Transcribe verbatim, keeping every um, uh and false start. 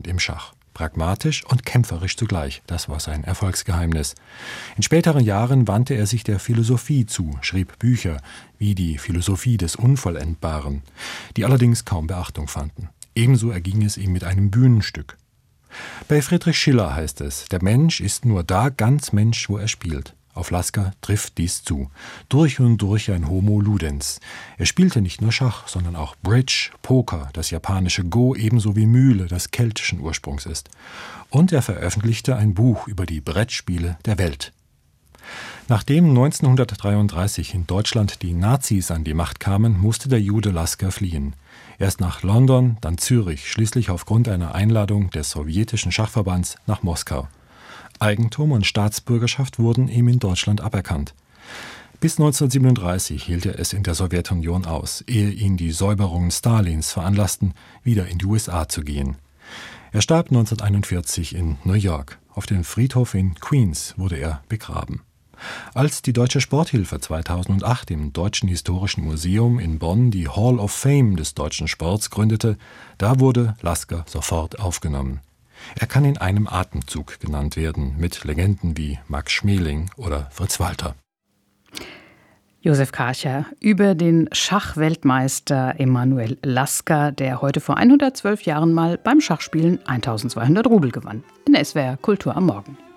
im Schach. Pragmatisch und kämpferisch zugleich, das war sein Erfolgsgeheimnis. In späteren Jahren wandte er sich der Philosophie zu, schrieb Bücher wie die Philosophie des Unvollendbaren, die allerdings kaum Beachtung fanden. Ebenso erging es ihm mit einem Bühnenstück. Bei Friedrich Schiller heißt es, der Mensch ist nur da ganz Mensch, wo er spielt. Auf Lasker trifft dies zu. Durch und durch ein Homo Ludens. Er spielte nicht nur Schach, sondern auch Bridge, Poker, das japanische Go ebenso wie Mühle, das keltischen Ursprungs ist. Und er veröffentlichte ein Buch über die Brettspiele der Welt. Nachdem neunzehnhundertdreiunddreißig in Deutschland die Nazis an die Macht kamen, musste der Jude Lasker fliehen. Erst nach London, dann Zürich, schließlich aufgrund einer Einladung des sowjetischen Schachverbands nach Moskau. Eigentum und Staatsbürgerschaft wurden ihm in Deutschland aberkannt. Bis neunzehnhundertsiebenunddreißig hielt er es in der Sowjetunion aus, ehe ihn die Säuberungen Stalins veranlassten, wieder in die U S A zu gehen. Er starb neunzehnhunderteinundvierzig in New York. Auf dem Friedhof in Queens wurde er begraben. Als die Deutsche Sporthilfe zweitausendacht im Deutschen Historischen Museum in Bonn die Hall of Fame des deutschen Sports gründete, da wurde Lasker sofort aufgenommen. Er kann in einem Atemzug genannt werden, mit Legenden wie Max Schmeling oder Fritz Walter. Josef Karcher über den Schachweltmeister Emanuel Lasker, der heute vor hundertzwölf Jahren mal beim Schachspielen eintausendzweihundert Rubel gewann. In S W R Kultur am Morgen.